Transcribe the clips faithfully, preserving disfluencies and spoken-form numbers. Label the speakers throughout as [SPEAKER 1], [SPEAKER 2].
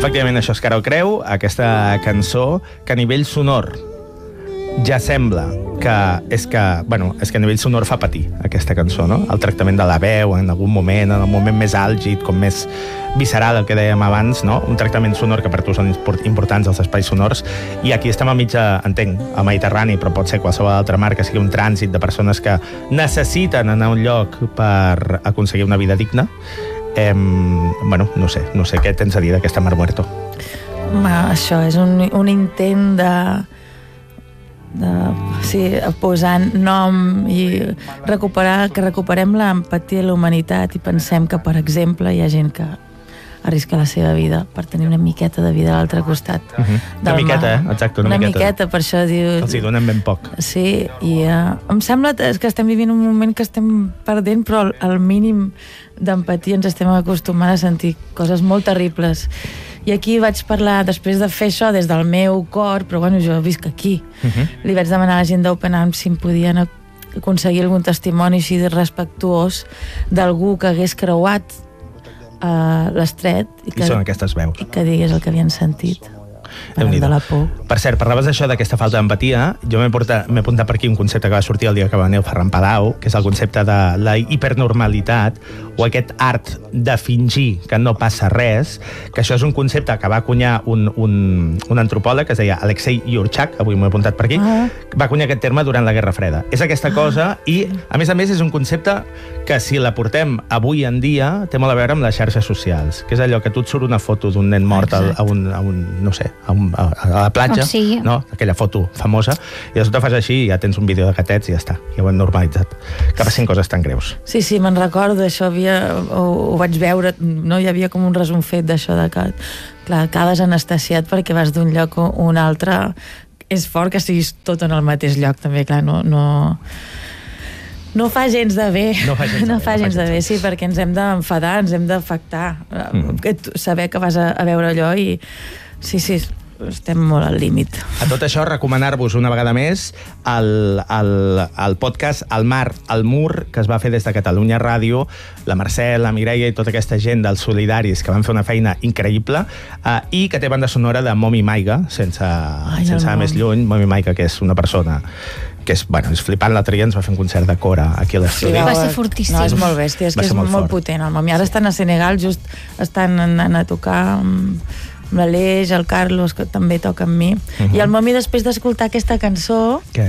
[SPEAKER 1] Efectivament, això és Cara o Creu, aquesta cançó que a nivell sonor ja sembla que és que, bueno, és que a nivell sonor fa patir aquesta cançó, no? El tractament de la veu en algun moment, en el moment més àlgid, com més visceral, el que dèiem abans, no? Un tractament sonor que per tu són importants els espais sonors, i aquí estem a mitja, entenc, al Mediterrani, però pot ser qualsevol altra mar, que sigui un trànsit de persones que necessiten anar a un lloc per aconseguir una vida digna. Eh, bueno, no sé, no sé què tens a dir d'aquesta Mar Muerto.
[SPEAKER 2] Ma, això és un, un intent de de, sí, posant nom i recuperar, que recuperem l'empatia i la humanitat, i pensem que, per exemple, hi ha gent que arrisca la seva vida per tenir una miqueta de vida a l'altre costat.
[SPEAKER 1] Uh-huh. Una miqueta, eh? Exacte, una,
[SPEAKER 2] una
[SPEAKER 1] miqueta.
[SPEAKER 2] Una miqueta, per això diu...
[SPEAKER 1] Els hi donen ben poc.
[SPEAKER 2] Sí, i uh, em sembla que estem vivint un moment que estem perdent, però al mínim d'empatia ens estem acostumant a sentir coses molt terribles. I aquí vaig parlar, després de fer això des del meu cor, però bueno, jo visc aquí. Uh-huh. Li vaig demanar a la gent d'Open Arms si em podien aconseguir algun testimoni així respectuós d'algú que hagués creuat uh, l'estret i que,
[SPEAKER 1] I són aquestes veus.
[SPEAKER 2] I que digués el que havien sentit.
[SPEAKER 1] De
[SPEAKER 2] la por.
[SPEAKER 1] Per cert, parlaves d'això, d'aquesta falta d'empatia. Jo m'he apuntat per aquí un concepte que va sortir el dia que va venir el Ferran Palau, que és el concepte de la hipernormalitat, o aquest art de fingir que no passa res, que això és un concepte que va acunyar un, un, un antropòleg que es deia Alexei Yurchak, avui m'ho he apuntat per aquí, ah. va acunyar aquest terme durant la Guerra Freda. És aquesta ah. cosa, i a més a més és un concepte que, si la portem avui en dia, té molt a veure amb les xarxes socials, que és allò que tu et surt una foto d'un nen mort a, a, un, a un, no sé, a, un, a, a la platja, sí. no? Aquella foto famosa, i de sobte fas així i ja tens un vídeo de gatets i ja està, ja ho hem normalitzat. Que passin coses tan greus.
[SPEAKER 2] Sí, sí, me'n recordo, això havia, ho, ho vaig veure, no? Hi havia com un resum fet d'això, de que, clar, acabes anestesiat perquè vas d'un lloc a un altre. És fort que siguis tot en el mateix lloc, també, clar, no... no... No fa gens de bé,
[SPEAKER 1] no fa gens de,
[SPEAKER 2] no
[SPEAKER 1] bé,
[SPEAKER 2] fa gens de bé, sí, perquè ens hem d'enfadar, ens hem d'afectar, mm. saber que vas a, a veure allò i sí, sí, estem molt al límit.
[SPEAKER 1] A tot això, recomanar-vos una vegada més el, el, el podcast El Mar, el Mur, que es va fer des de Catalunya Ràdio, la Mercè, la Mireia i tota aquesta gent dels solidaris que van fer una feina increïble, uh, i que té banda sonora de Momi Maiga, sense, Ai, sense anar més lluny. Momi Maiga, que és una persona que és, bueno, és flipant. L'altre dia ens va fer un concert de cora aquí a l'estudi.
[SPEAKER 3] Sí, va ser fortíssim.
[SPEAKER 2] No, és molt bèstia, és que és molt, molt potent el Momi. Ara estan a Senegal, just estan anant a tocar amb l'Aleix, el Carlos, que també toca amb mi. Uh-huh. I el Momi, després d'escoltar aquesta cançó,
[SPEAKER 1] què?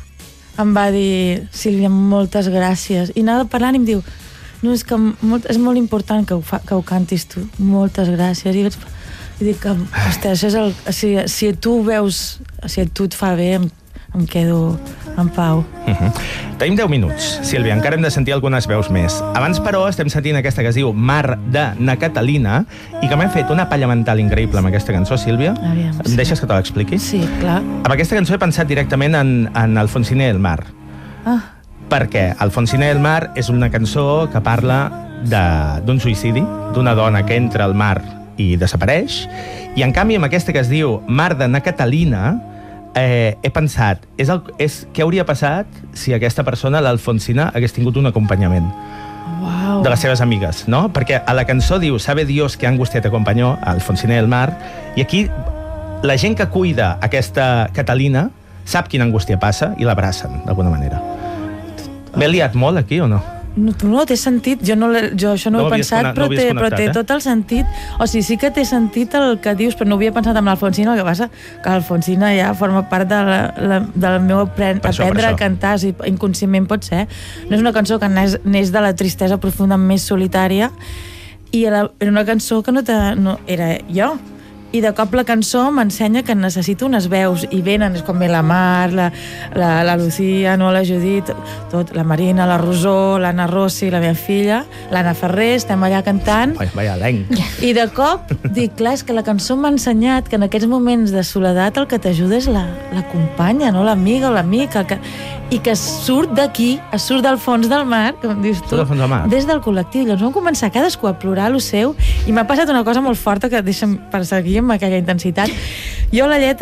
[SPEAKER 2] Em va dir, Sílvia, moltes gràcies. I anava parlant i em diu, no, és que molt, és molt important que ho, fa, que ho cantis tu. Moltes gràcies. I vaig i dic, hòstia, això és el, si, si tu veus, si a tu et fa bé, em em quedo en pau.
[SPEAKER 1] Uh-huh. Tenim deu minuts, Sílvia, encara hem de sentir algunes veus més. Abans, però, estem sentint aquesta que es diu Mar de na Catalina, i que m'hem fet una palla mental increïble amb aquesta cançó, Sílvia.
[SPEAKER 2] Aviam,
[SPEAKER 1] em deixes sí. que te l'expliqui?
[SPEAKER 2] Sí, clar.
[SPEAKER 1] Amb aquesta cançó he pensat directament en, en Alfonsina i el mar.
[SPEAKER 2] Ah.
[SPEAKER 1] Perquè Alfonsina i el mar és una cançó que parla d'un suïcidi, d'una dona que entra al mar i desapareix, i en canvi amb aquesta que es diu Mar de na Catalina, Eh, he pensat, és el, és, què hauria passat si aquesta persona, l'Alfonsina, hagués tingut un acompanyament
[SPEAKER 2] wow.
[SPEAKER 1] de les seves amigues, no? Perquè a la cançó diu, sabe Dios que angustia te acompañó, Alfonsina i el mar, i aquí la gent que cuida aquesta Catalina sap quina angústia passa i l'abracen, d'alguna manera. M'he liat molt aquí o no?
[SPEAKER 2] No, no, té sentit, jo, no, jo això no, no ho he pensat, però, no té, però té tot el sentit. O sigui, sí que té sentit el que dius, però no ho havia pensat amb l'Alfonsina. El que passa que l'Alfonsina ja forma part de la, la, del meu apren,
[SPEAKER 1] això,
[SPEAKER 2] aprendre a cantar, o sigui, inconscientment pot ser. No és una cançó que neix, neix de la tristesa profunda més solitària, i era una cançó que no, te, no era jo. I de cop la cançó m'ensenya que necessito unes veus, i venen, és com ve la Mar, la, la, la Lucía, no, la Judit, tot, la Marina, la Rosó, l'Anna Rossi, la meva filla, l'Anna Ferrer, estem allà cantant.
[SPEAKER 1] Ai, vaya elenc.
[SPEAKER 2] I de cop dic, clar, és que la cançó m'ha ensenyat que en aquests moments de soledat el que t'ajuda és la, la companya, no? L'amiga o l'amic, que, i que surt d'aquí, surt del fons del mar, com dius tu,
[SPEAKER 1] del fons del mar.
[SPEAKER 2] Des del col·lectiu. Llavors vam començar cadascú a plorar lo seu, i m'ha passat una cosa molt forta que deixa'm per seguir amb aquella intensitat. Jo la lletra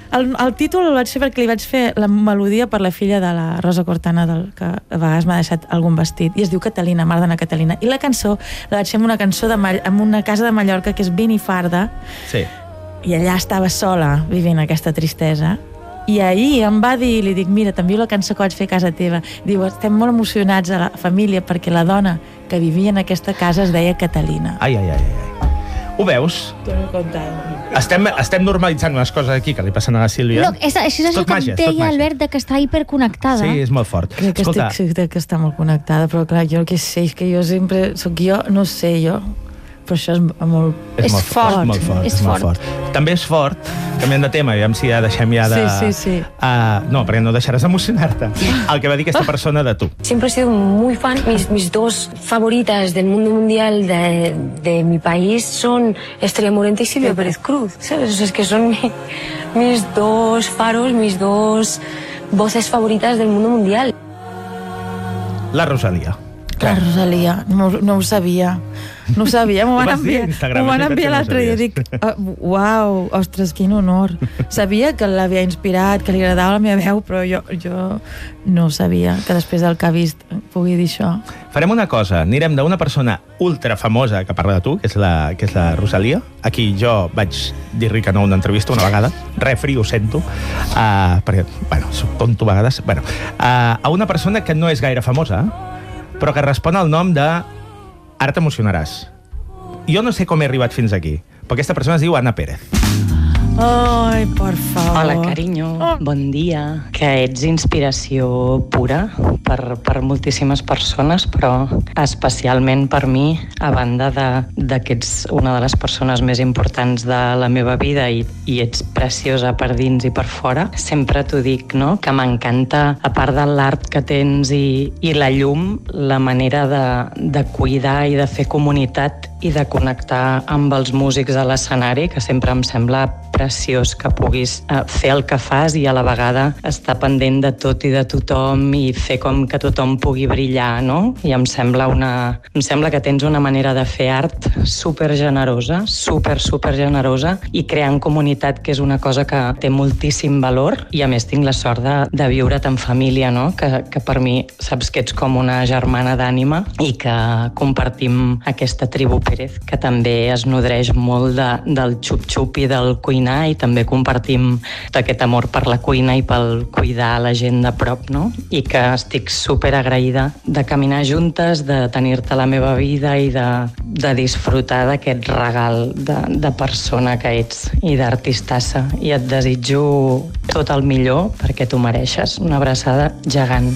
[SPEAKER 2] El, el títol el vaig fer perquè li vaig fer la melodia per la filla de la Rosa Cortana, del, que a vegades m'ha deixat algun vestit, i es diu Catalina, Mar d'Anna Catalina. I la cançó la vaig fer amb una cançó de, amb una casa de Mallorca que és Benifarda,
[SPEAKER 1] sí.
[SPEAKER 2] I allà estava sola vivint aquesta tristesa. I ahir em va dir, li dic, mira, t'envio la cançó que vaig fer a casa teva. Diu, estem molt emocionats a la família perquè la dona que vivia en aquesta casa es deia Catalina.
[SPEAKER 1] Ai, ai, ai, ai. Ho veus? Estem, estem normalitzant unes coses aquí que li passen a la Sílvia.
[SPEAKER 3] No, és, això és el que
[SPEAKER 1] màgia,
[SPEAKER 3] em deia Albert, de que està hiperconnectada.
[SPEAKER 1] Sí, és molt fort.
[SPEAKER 2] Crec que
[SPEAKER 1] Escolta,
[SPEAKER 2] estic sí, que està molt connectada, però clar, jo què sé, és que jo sempre soc jo, no sé jo, però això és molt...
[SPEAKER 1] És,
[SPEAKER 3] És
[SPEAKER 1] molt
[SPEAKER 3] fort,
[SPEAKER 1] és molt fort,
[SPEAKER 3] és
[SPEAKER 1] és molt
[SPEAKER 3] fort.
[SPEAKER 1] fort. També és fort, canviant de tema, aviam si ja deixem ja de...
[SPEAKER 2] Sí, sí, sí.
[SPEAKER 1] Uh, no, perquè no deixaràs emocionar-te. El que va dir aquesta persona de tu.
[SPEAKER 4] Siempre he sido muy fan. Mis, mis dos favoritas del mundo mundial de, de mi país son Estrella Morente y Silvia Pérez Cruz. ¿Sabes? O sea, es que son mi, mis dos faros, mis dos voces favoritas del mundo mundial.
[SPEAKER 1] La Rosalia.
[SPEAKER 2] La Rosalia, no, no ho sabia. No ho sabia, m'ho van
[SPEAKER 1] vas dir a
[SPEAKER 2] enviar,
[SPEAKER 1] Instagram,
[SPEAKER 2] m'ho van
[SPEAKER 1] això crec que
[SPEAKER 2] enviar
[SPEAKER 1] no ho
[SPEAKER 2] l'altre dia.
[SPEAKER 1] sabies.
[SPEAKER 2] Dic, uh, uau, ostres, quin honor. Sabia que l'havia inspirat, que li agradava la meva veu, però jo, jo no sabia que després del que ha vist pugui dir això.
[SPEAKER 1] Farem una cosa, anirem d'una persona ultra famosa que parla de tu, que és la, que és la Rosalia. Aquí jo vaig dir-li que no a una entrevista una vegada, refri, ho sento, uh, perquè, bueno, soc tonto a vegades, bueno, uh, a una persona que no és gaire famosa, però que respon al nom de... Ara t'emocionaràs. Jo no sé com he arribat fins aquí, però aquesta persona es diu Ana Pérez.
[SPEAKER 2] Ai, por favor.
[SPEAKER 5] Hola, carinyo. Oh. Bon dia. Que ets inspiració pura per, per moltíssimes persones, però especialment per mi, a banda de, de que ets una de les persones més importants de la meva vida i, i ets preciosa per dins i per fora. Sempre t'ho dic, no?, que m'encanta, a part de l'art que tens i, i la llum, la manera de, de cuidar i de fer comunitat i de connectar amb els músics a l'escenari, que sempre em sembla preciós que puguis eh, fer el que fas i a la vegada estar pendent de tot i de tothom i fer com que tothom pugui brillar, no? I em sembla, una, em sembla que tens una manera de fer art super generosa, super, super generosa i creant comunitat, que és una cosa que té moltíssim valor, i a més tinc la sort de, de viure't en família, no? Que, que per mi saps que ets com una germana d'ànima i que compartim aquesta tribu Pérez, que també es nodreix molt de, del xup-xup i del cuinar, i també compartim aquest amor per la cuina i pel cuidar la gent de prop, no? I que estic super agraïda de caminar juntes, de tenir-te a la meva vida i de, de disfrutar d'aquest regal de, de persona que ets i d'artistassa. I et desitjo tot el millor perquè t'ho mereixes. Una abraçada gegant.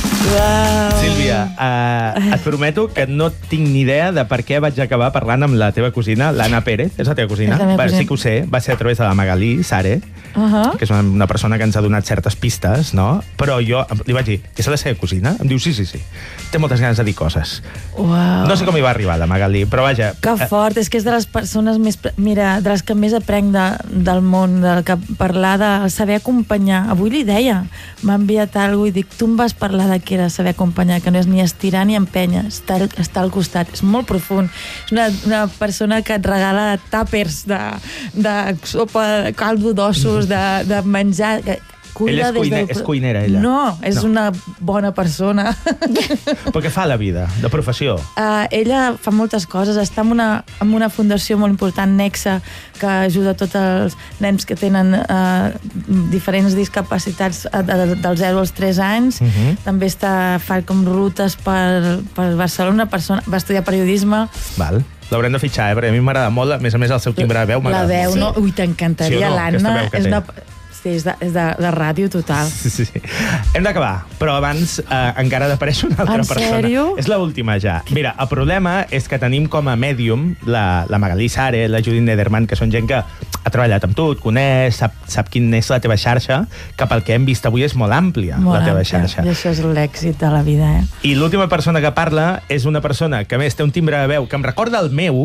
[SPEAKER 2] Wow.
[SPEAKER 1] Sílvia, uh, et prometo que no tinc ni idea de per què vaig acabar parlant amb la teva cosina, l'Anna Pérez. És la teva cosina?
[SPEAKER 2] És la meva
[SPEAKER 1] Va,
[SPEAKER 2] cosina.
[SPEAKER 1] sí que ho sé, va ser a través de la Magalí Sare,
[SPEAKER 2] Uh-huh.
[SPEAKER 1] que és una, una persona que ens ha donat certes pistes, no? Però jo li vaig dir, és la seva cosina? Em diu, sí, sí, sí. Té moltes ganes de dir coses.
[SPEAKER 2] Wow.
[SPEAKER 1] No sé com hi va arribar, la Magalí, però vaja...
[SPEAKER 2] Que fort, és que és de les persones més... Mira, de les que més aprenc de, del món, del que parlar de saber acompanyar. Avui li deia, m'ha enviat alguna cosa i dic, tu em vas parlar de què era saber acompanyar, que no és ni estirar ni empènyer, estar, estar al costat. És molt profund. És una, una persona que et regala tàpers de, de sopa, de caldo d'ossos, de, de menjar...
[SPEAKER 1] Ella és, cuine, és cuinera, ella.
[SPEAKER 2] No, és
[SPEAKER 1] no.
[SPEAKER 2] una bona persona.
[SPEAKER 1] Però què fa a la vida, de professió?
[SPEAKER 2] Uh, ella fa moltes coses, està en una, en una fundació molt important, Nexa, que ajuda tots els nens que tenen uh, diferents discapacitats uh, de, de, dels zero als tres anys. Uh-huh. També està, fa com rutes per, per Barcelona, una persona, va estudiar periodisme.
[SPEAKER 1] Val. L'haurem de fitxar, eh? Perquè a mi m'agrada molt, a més a més el seu timbre de veu
[SPEAKER 2] La
[SPEAKER 1] m'agrada.
[SPEAKER 2] veu, no? Ui, t'encantaria,
[SPEAKER 1] Sí o no?
[SPEAKER 2] l'Anna.
[SPEAKER 1] Aquesta veu que
[SPEAKER 2] És
[SPEAKER 1] té.
[SPEAKER 2] una... Sí, és de, és de, de ràdio total.
[SPEAKER 1] Sí, sí, sí. Hem d'acabar, però abans eh, encara ha d'aparèixer una altra
[SPEAKER 2] En
[SPEAKER 1] persona.
[SPEAKER 2] sèrio?
[SPEAKER 1] És l'última ja. Mira, el problema és que tenim com a mèdium la, la Magalí Sare, la Judit Nederman, que són gent que ha treballat amb tu, et coneix, sap, sap quin és la teva xarxa, que pel que hem vist avui és molt àmplia,
[SPEAKER 2] Molt
[SPEAKER 1] la teva
[SPEAKER 2] àmplia.
[SPEAKER 1] xarxa.
[SPEAKER 2] I això és l'èxit de la vida, eh?
[SPEAKER 1] I l'última persona que parla és una persona que a més té un timbre de veu que em recorda el meu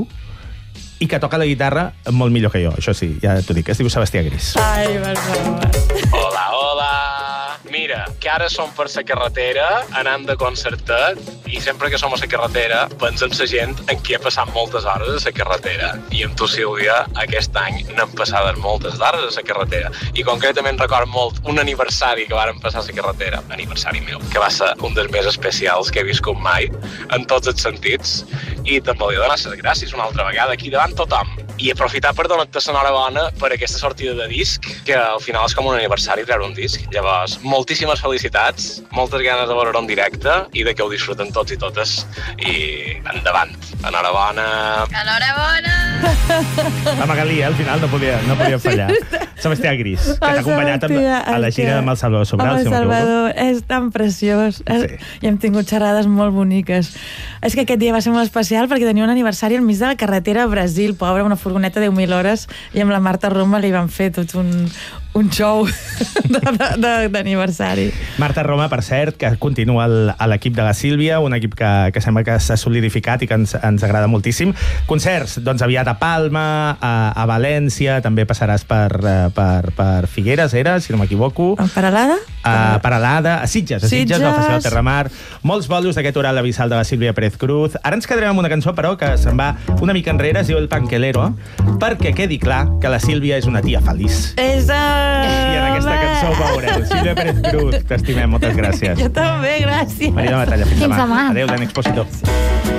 [SPEAKER 1] i que toca la guitarra molt millor que jo, això sí, ja t'ho dic, es diu Sebastià Gris.
[SPEAKER 2] Ai, per favor.
[SPEAKER 6] Hola, hola. Mira, que ara som per la carretera, anant de concertet, i sempre que som a la carretera pensem la gent en qui ha passat moltes hores a la carretera. I amb tu, Sílvia, aquest any n'hem passat moltes hores a la carretera. I concretament recordo molt un aniversari que vàrem passar a la carretera, aniversari meu, que va ser un dels més especials que he viscut mai, en tots els sentits. I també li donar les gràcies una altra vegada aquí davant tothom. I aprofitar per donar-te l'enhorabona per aquesta sortida de disc, que al final és com un aniversari treure un disc. Llavors, moltíssimes felicitats, moltes ganes de veure-ho en directe i de que ho disfruten tots i totes. I endavant. Enhorabona.
[SPEAKER 3] Enhorabona!
[SPEAKER 1] La Magalí, eh, al final no podia, no podia fallar. Sebastià Gris, que t'ha acompanyat amb, a la gira amb el Salvador Sobral.
[SPEAKER 2] Amb el Salvador, és tan preciós. Sí. I hem tingut xerrades molt boniques. És que aquest dia va ser molt especial perquè tenia un aniversari al mig de la carretera a Brasil, pobre, una furgoneta de deu mil hores, i amb la Marta Roma li van fer tot un, un show d'aniversari.
[SPEAKER 1] Marta Roma, per cert, que continua el, a l'equip de la Sílvia, un equip que, que sembla que s'ha solidificat i que ens, ens agrada moltíssim. Concerts, doncs aviat a Palma, a, a València, també passaràs per, per, per Figueres, era, si no m'equivoco.
[SPEAKER 2] A Peralada?
[SPEAKER 1] A Peralada, a Sitges, a Sitges,
[SPEAKER 2] Sitges.
[SPEAKER 1] al Festival Terramar. Molts bolos d'aquest oral avisal de la Sílvia Pérez Cruz. Ara ens quedarem amb una cançó, però, que se'n va una mica enrere, es diu El Panquelero, perquè quedi clar que la Sílvia és una tia feliç.
[SPEAKER 2] És a...
[SPEAKER 1] I en aquesta cançó ho veureu. Sílvia Pérez Cruz, t'estimem, moltes gràcies.
[SPEAKER 2] Jo també, gràcies.
[SPEAKER 1] Marina Batalla, fins,
[SPEAKER 3] Fins
[SPEAKER 1] demà.
[SPEAKER 3] demà.
[SPEAKER 1] Adéu, Dan Expositor.